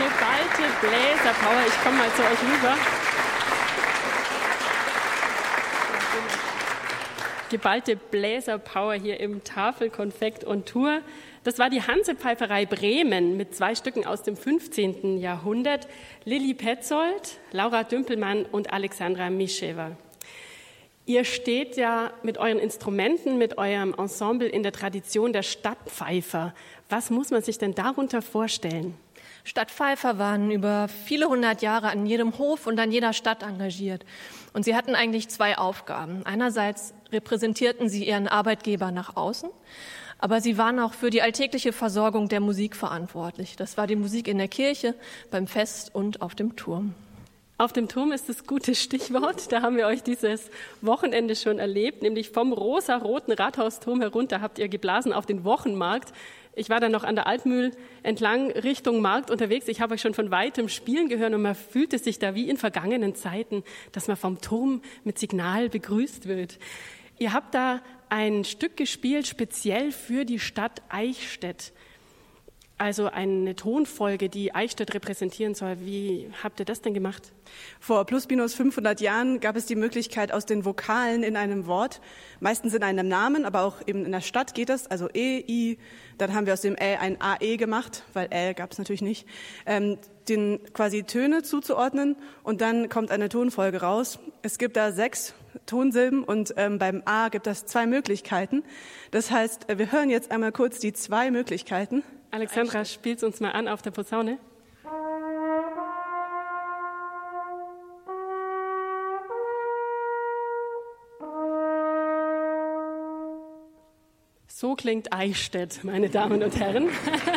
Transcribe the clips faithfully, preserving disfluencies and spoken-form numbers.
geballte Bläserpower. Ich komme mal zu euch rüber. Geballte Bläserpower hier im Tafelkonfekt und Tour. Das war die Hansepfeiferei Bremen mit zwei Stücken aus dem fünfzehnten Jahrhundert. Lilli Petzold, Laura Dümpelmann und Alexandra Mischewa. Ihr steht ja mit euren Instrumenten, mit eurem Ensemble in der Tradition der Stadtpfeifer. Was muss man sich denn darunter vorstellen? Stadtpfeifer waren über viele hundert Jahre an jedem Hof und an jeder Stadt engagiert. Und sie hatten eigentlich zwei Aufgaben. Einerseits repräsentierten sie ihren Arbeitgeber nach außen, aber sie waren auch für die alltägliche Versorgung der Musik verantwortlich. Das war die Musik in der Kirche, beim Fest und auf dem Turm. Auf dem Turm ist das gute Stichwort. Da haben wir euch dieses Wochenende schon erlebt, nämlich vom rosa-roten Rathausturm herunter habt ihr geblasen auf den Wochenmarkt. Ich war dann noch an der Altmühl entlang Richtung Markt unterwegs. Ich habe euch schon von weitem spielen gehört und man fühlte sich da wie in vergangenen Zeiten, dass man vom Turm mit Signal begrüßt wird. Ihr habt da ein Stück gespielt, speziell für die Stadt Eichstätt. Also eine Tonfolge, die Eichstätt repräsentieren soll. Wie habt ihr das denn gemacht? Vor plus minus fünfhundert Jahren gab es die Möglichkeit, aus den Vokalen in einem Wort, meistens in einem Namen, aber auch eben in der Stadt geht das, also E, I, dann haben wir aus dem Ä ein A E gemacht, weil Ä gab es natürlich nicht, ähm, den quasi Töne zuzuordnen und dann kommt eine Tonfolge raus. Es gibt da sechs Tonsilben und ähm, beim A gibt es zwei Möglichkeiten. Das heißt, wir hören jetzt einmal kurz die zwei Möglichkeiten. Alexandra, spiel's uns mal an auf der Posaune. So klingt Eichstätt, meine Damen und Herren.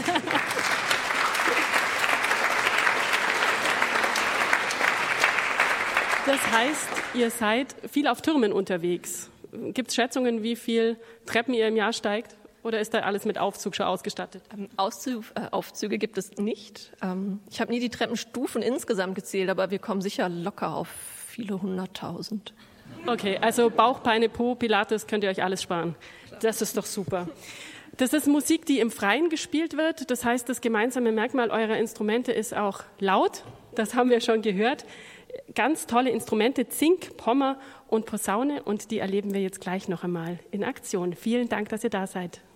Das heißt, ihr seid viel auf Türmen unterwegs. Gibt es Schätzungen, wie viel Treppen ihr im Jahr steigt? Oder ist da alles mit Aufzug schon ausgestattet? Ähm, Auszug, äh, Aufzüge gibt es nicht. Ähm, ich habe nie die Treppenstufen insgesamt gezählt, aber wir kommen sicher locker auf viele hunderttausend. Okay, also Bauch, Beine, Po, Pilates könnt ihr euch alles sparen. Das ist doch super. Das ist Musik, die im Freien gespielt wird. Das heißt, das gemeinsame Merkmal eurer Instrumente ist auch laut. Das haben wir schon gehört. Ganz tolle Instrumente, Zink, Pommer und Posaune. Und die erleben wir jetzt gleich noch einmal in Aktion. Vielen Dank, dass ihr da seid.